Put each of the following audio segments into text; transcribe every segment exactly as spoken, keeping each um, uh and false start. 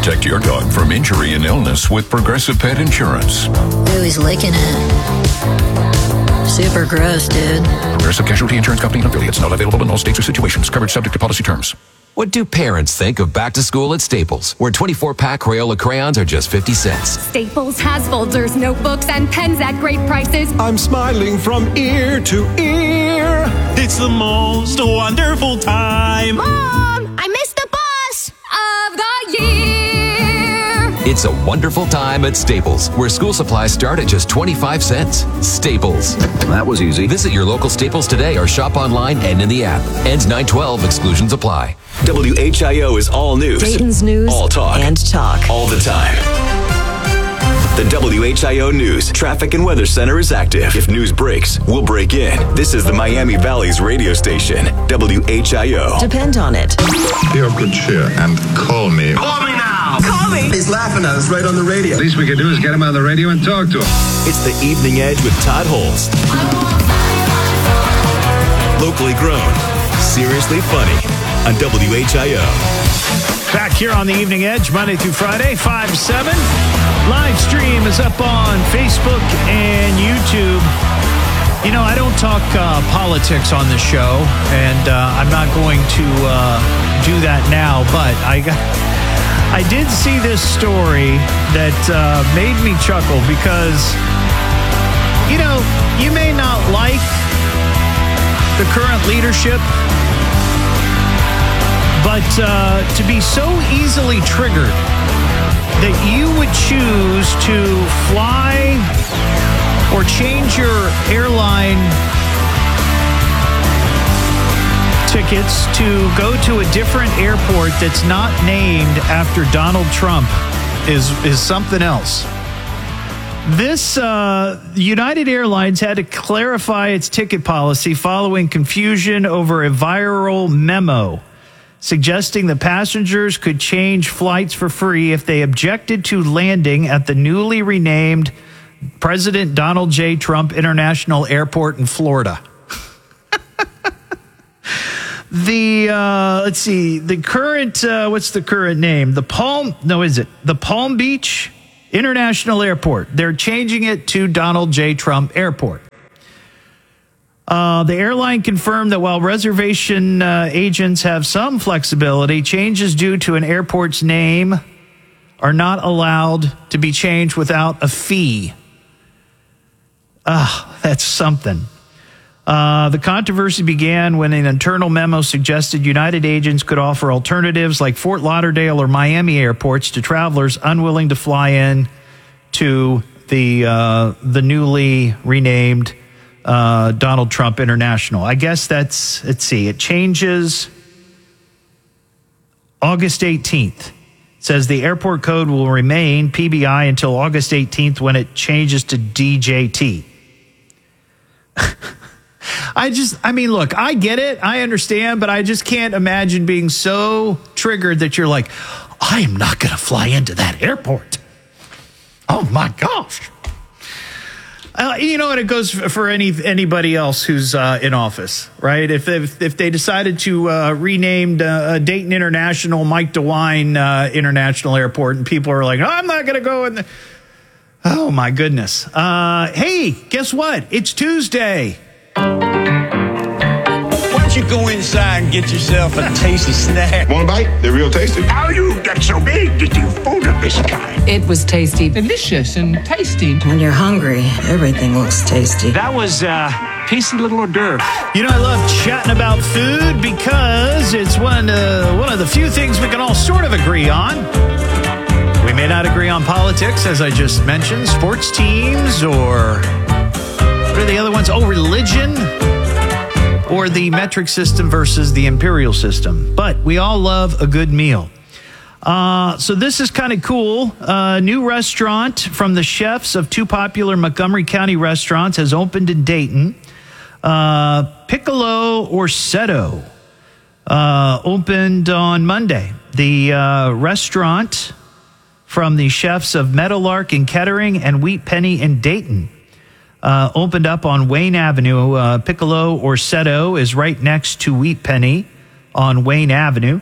Protect your dog from injury and illness with Progressive Pet Insurance. Ooh, he's licking it. Super gross, dude. Progressive Casualty Insurance Company and affiliates. Not available in all states or situations. Coverage subject to policy terms. What do parents think of back to school at Staples, where twenty-four pack Crayola crayons are just fifty cents? Staples has folders, notebooks, and pens at great prices. I'm smiling from ear to ear. It's the most wonderful time. Mom, I missed the bus of the year. It's a wonderful time at Staples, where school supplies start at just twenty-five cents. Staples. That was easy. Visit your local Staples today or shop online and in the app. Ends nine twelve. Exclusions apply. W H I O is all news. Dayton's news. All talk. And talk. All the time. The W H I O News Traffic and Weather Center is active. If news breaks, we'll break in. This is the Miami Valley's radio station, W H I O. Depend on it. Be of good cheer and call me. Call me now! Call me! He's laughing at us right on the radio. The least we can do is get him on the radio and talk to him. It's the Evening Edge with Todd Holmes. Locally grown, seriously funny on W H I O. Back here on the Evening Edge, Monday through Friday, five to seven. Live stream is up on Facebook and YouTube. You know, I don't talk uh, politics on the show, and uh, I'm not going to uh, do that now, but I got, I did see this story that uh, made me chuckle because, you know, you may not like the current leadership, but uh, to be so easily triggered that you would choose to fly or change your airline tickets to go to a different airport that's not named after Donald Trump is, is something else. This, uh, United Airlines had to clarify its ticket policy following confusion over a viral memo suggesting that passengers could change flights for free if they objected to landing at the newly renamed President Donald J. Trump International Airport in Florida. the, uh, let's see, the current, uh, what's the current name? The Palm, no, is it? The Palm Beach International Airport. They're changing it to Donald J. Trump Airport. Uh, the airline confirmed that while reservation uh, agents have some flexibility, changes due to an airport's name are not allowed to be changed without a fee. Ah, that's something. Uh, the controversy began when an internal memo suggested United agents could offer alternatives like Fort Lauderdale or Miami airports to travelers unwilling to fly in to the uh, the newly renamed Uh, Donald Trump International. I guess that's, let's see, it changes August eighteenth. It says the airport code will remain P B I until August eighteenth when it changes to D J T. I just, I mean, look, I get it. I understand, but I just can't imagine being so triggered that you're like, I am not going to fly into that airport. Oh my gosh. Uh, you know, and it goes for any anybody else who's uh, in office, right? If if, if they decided to uh, rename uh, Dayton International Mike DeWine uh, International Airport, and people are like, oh, I'm not going to go in the... Oh, my goodness. Uh, hey, guess what? It's Tuesday. Why don't you go inside and get yourself a tasty snack? Want a bite? They're real tasty. How you get so big that you food of this kind? It was tasty. Delicious and tasty. When you're hungry, everything looks tasty. That was a uh, tasty little hors d'oeuvre. You know, I love chatting about food because it's one, uh, one of the few things we can all sort of agree on. We may not agree on politics, as I just mentioned, sports teams, or what are the other ones? Oh, religion, or the metric system versus the imperial system. But we all love a good meal. Uh, so this is kind of cool. A new restaurant from the chefs of two popular Montgomery County restaurants has opened in Dayton. Uh, Piccolo Orsetto uh, opened on Monday. The uh, restaurant from the chefs of Meadowlark in Kettering and Wheat Penny in Dayton uh, opened up on Wayne Avenue. Uh, Piccolo Orsetto is right next to Wheat Penny on Wayne Avenue.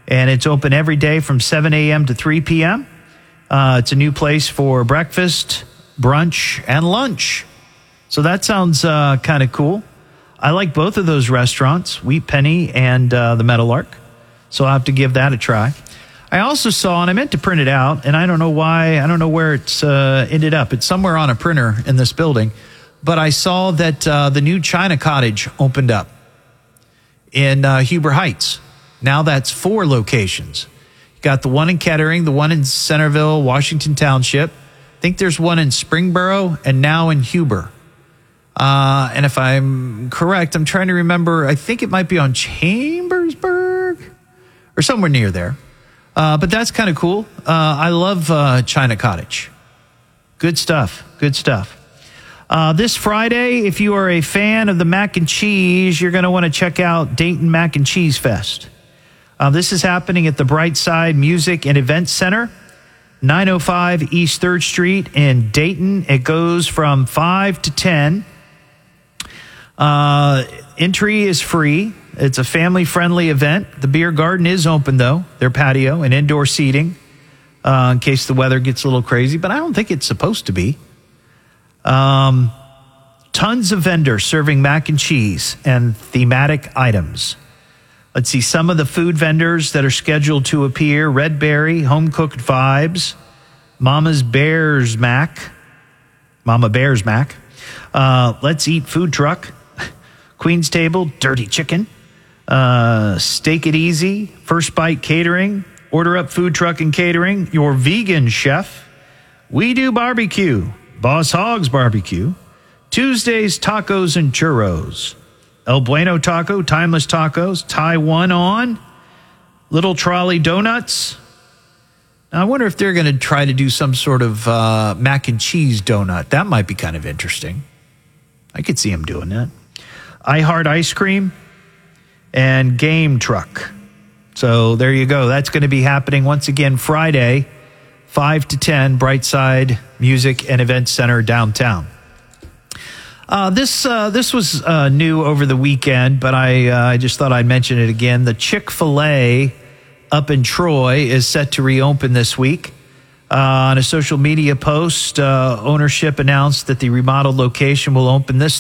and it's open every day from seven a.m. to three p.m. Uh, it's a new place for breakfast, brunch, and lunch. So that sounds uh, kind of cool. I like both of those restaurants, Wheat Penny and uh, the Meadowlark. So I'll have to give that a try. I also saw, and I meant to print it out, and I don't know why, I don't know where it's uh, ended up. It's somewhere on a printer in this building. But I saw that uh, the new China Cottage opened up in uh, Huber Heights. Now that's four locations. You got the one in Kettering, the one in Centerville, Washington Township. I think there's one in Springboro, and now in Huber. Uh, and if I'm correct, I'm trying to remember, I think it might be on Chambersburg or somewhere near there. Uh, but that's kind of cool. Uh, I love uh, China Cottage. Good stuff. Good stuff. Uh, this Friday, if you are a fan of the mac and cheese, you're going to want to check out Dayton Mac and Cheese Fest. Uh, this is happening at the Brightside Music and Events Center, nine oh five East third Street in Dayton. It goes from five to ten. Uh, entry is free. It's a family-friendly event. The beer garden is open, though, their patio and indoor seating, uh, in case the weather gets a little crazy, but I don't think it's supposed to be. Um, tons of vendors serving mac and cheese and thematic items. Let's see some of the food vendors that are scheduled to appear: Red Berry, Home Cooked Vibes, Mama's Bear's Mac, Mama Bear's Mac, uh, Let's Eat Food Truck, Queen's Table, Dirty Chicken, uh, Steak It Easy, First Bite Catering, Order Up Food Truck and Catering, Your Vegan Chef, We Do Barbecue, Boss Hogs Barbecue, Tuesdays Tacos and Churros, El Bueno Taco, Timeless Tacos, Taiwan On, Little Trolley Donuts. Now, I wonder if they're going to try to do some sort of uh, mac and cheese donut. That might be kind of interesting. I could see them doing that. I Heart Ice Cream and Game Truck. So there you go. That's going to be happening once again Friday, five to ten, Brightside Music and Events Center downtown. Uh, this uh, this was uh, new over the weekend, but I uh, I just thought I'd mention it again. The Chick-fil-A up in Troy is set to reopen this week. Uh, on a social media post, uh, ownership announced that the remodeled location will open this